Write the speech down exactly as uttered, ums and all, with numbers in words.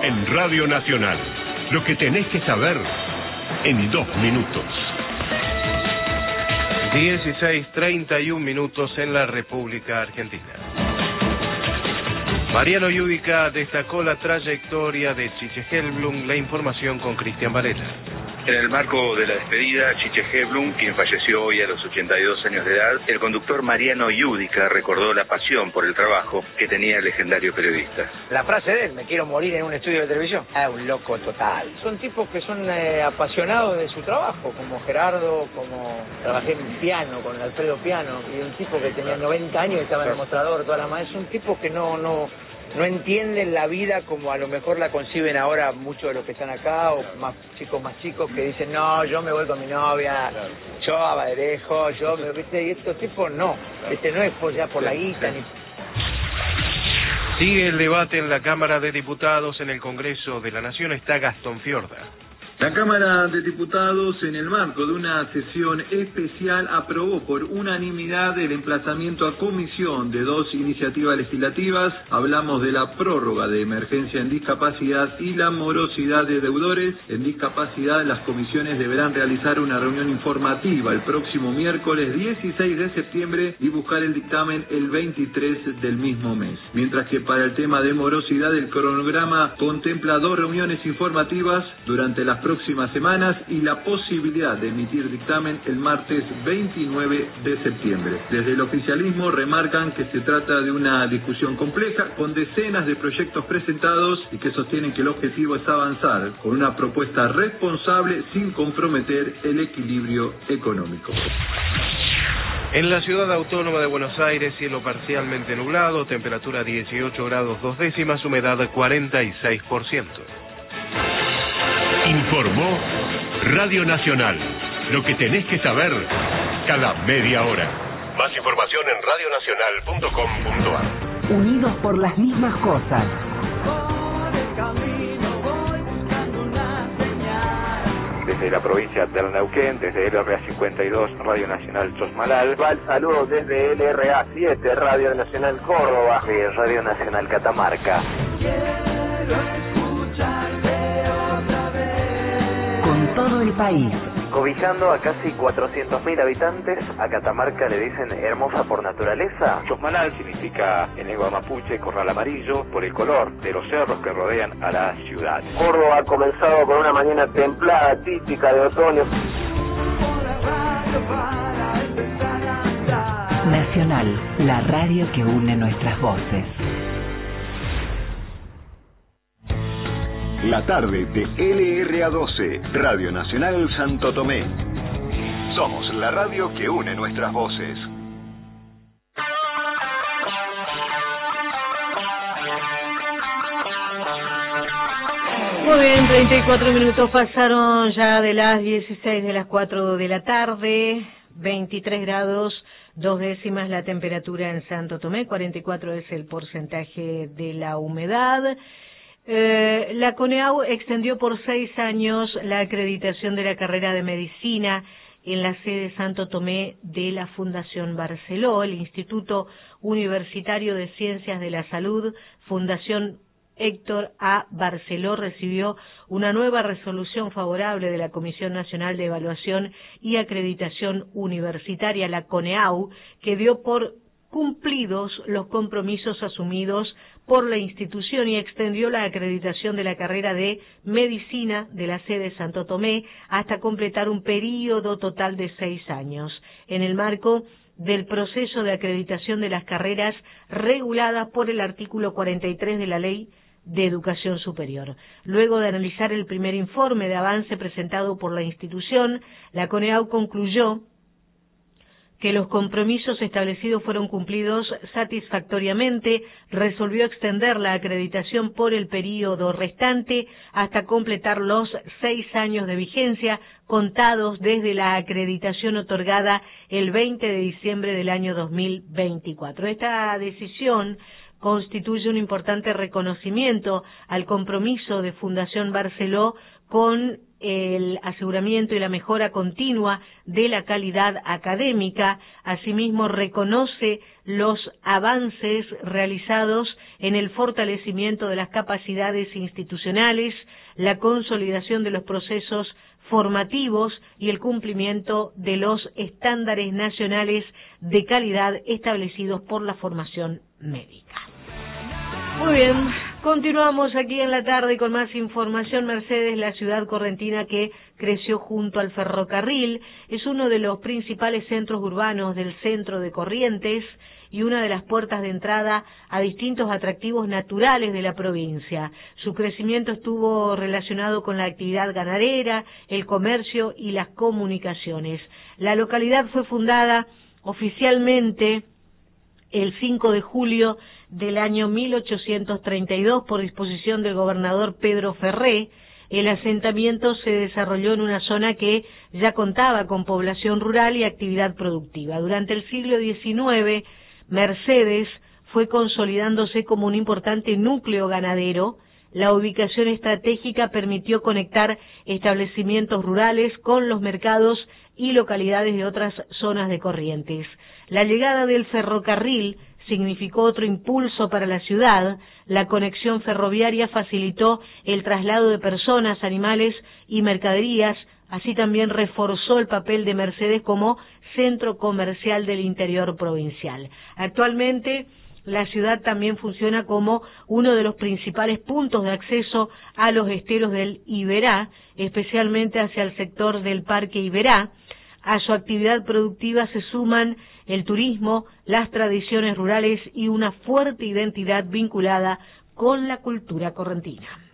en Radio Nacional. Lo que tenés que saber en dos minutos. dieciséis treinta y un minutos en la República Argentina. Mariano Yudica destacó la trayectoria de Chiche Helblum. La información con Cristian Varela. En el marco de la despedida, Chiche Helblum, quien falleció hoy a los ochenta y dos años de edad, el conductor Mariano Yudica recordó la pasión por el trabajo que tenía el legendario periodista. La frase de él, me quiero morir en un estudio de televisión, es un loco total. Son tipos que son eh, apasionados de su trabajo, como Gerardo, como trabajé en piano, con Alfredo Piano, y un tipo que tenía noventa años y estaba en el mostrador toda la mañana. Es un tipo que no... no no entienden la vida como a lo mejor la conciben ahora muchos de los que están acá, o más chicos más chicos que dicen, no, yo me voy con mi novia, yo a Baderejo, yo me... ¿viste? Y estos tipos no, este no es por, ya por la guita ni... Sigue el debate en la Cámara de Diputados. En el Congreso de la Nación está Gastón Fiorda. La Cámara de Diputados, en el marco de una sesión especial, aprobó por unanimidad el emplazamiento a comisión de dos iniciativas legislativas. Hablamos de la prórroga de emergencia en discapacidad y la morosidad de deudores. En discapacidad, las comisiones deberán realizar una reunión informativa el próximo miércoles dieciséis de septiembre y buscar el dictamen el veintitrés del mismo mes. Mientras que para el tema de morosidad, el cronograma contempla dos reuniones informativas durante las próximas semanas y la posibilidad de emitir dictamen el martes veintinueve de septiembre. Desde el oficialismo remarcan que se trata de una discusión compleja con decenas de proyectos presentados y que sostienen que el objetivo es avanzar con una propuesta responsable sin comprometer el equilibrio económico. En la ciudad autónoma de Buenos Aires, cielo parcialmente nublado, temperatura dieciocho grados dos décimas, humedad cuarenta y seis por ciento. Informó Radio Nacional. Lo que tenés que saber cada media hora. Más información en radio nacional punto com punto a r. Unidos por las mismas cosas. Desde la provincia de Neuquén, desde L R A cincuenta y dos, Radio Nacional Chosmalal. Va el saludo desde L R A siete, Radio Nacional Córdoba. De Radio Nacional Catamarca. Con todo el país. Cobijando a casi cuatrocientos mil habitantes, a Catamarca le dicen hermosa por naturaleza. Chosmalal significa en lengua mapuche corral amarillo por el color de los cerros que rodean a la ciudad. Córdoba ha comenzado con una mañana templada, típica de otoño. Nacional, la radio que une nuestras voces. La tarde de L R A doce, Radio Nacional Santo Tomé. Somos la radio que une nuestras voces. Muy bien, treinta y cuatro minutos pasaron ya de las dieciséis de las cuatro de la tarde, veintitrés grados, dos décimas la temperatura en Santo Tomé, cuarenta y cuatro es el porcentaje de la humedad. Eh, la CONEAU extendió por seis años la acreditación de la carrera de medicina en la sede Santo Tomé de la Fundación Barceló. El Instituto Universitario de Ciencias de la Salud, Fundación Héctor A. Barceló, recibió una nueva resolución favorable de la Comisión Nacional de Evaluación y Acreditación Universitaria, la CONEAU, que dio por cumplidos los compromisos asumidos por la institución y extendió la acreditación de la carrera de Medicina de la sede Santo Tomé hasta completar un período total de seis años, en el marco del proceso de acreditación de las carreras reguladas por el artículo cuarenta y tres de la Ley de Educación Superior. Luego de analizar el primer informe de avance presentado por la institución, la CONEAU concluyó que los compromisos establecidos fueron cumplidos satisfactoriamente, resolvió extender la acreditación por el período restante hasta completar los seis años de vigencia contados desde la acreditación otorgada el veinte de diciembre del año dos mil veinticuatro. Esta decisión constituye un importante reconocimiento al compromiso de Fundación Barceló con el aseguramiento y la mejora continua de la calidad académica. Asimismo, reconoce los avances realizados en el fortalecimiento de las capacidades institucionales, la consolidación de los procesos formativos y el cumplimiento de los estándares nacionales de calidad establecidos por la formación médica. Muy bien, continuamos aquí en la tarde con más información. Mercedes, la ciudad correntina que creció junto al ferrocarril, es uno de los principales centros urbanos del centro de Corrientes y una de las puertas de entrada a distintos atractivos naturales de la provincia. Su crecimiento estuvo relacionado con la actividad ganadera, el comercio y las comunicaciones. La localidad fue fundada oficialmente el cinco de julio del año mil ochocientos treinta y dos por disposición del gobernador Pedro Ferré. El asentamiento se desarrolló en una zona que ya contaba con población rural y actividad productiva. Durante el siglo diecinueve, Mercedes fue consolidándose como un importante núcleo ganadero. La ubicación estratégica permitió conectar establecimientos rurales con los mercados y localidades de otras zonas de Corrientes. La llegada del ferrocarril significó otro impulso para la ciudad. La conexión ferroviaria facilitó el traslado de personas, animales y mercaderías. Así también reforzó el papel de Mercedes como centro comercial del interior provincial. Actualmente, la ciudad también funciona como uno de los principales puntos de acceso a los esteros del Iberá, especialmente hacia el sector del Parque Iberá. A su actividad productiva se suman el turismo, las tradiciones rurales y una fuerte identidad vinculada con la cultura correntina.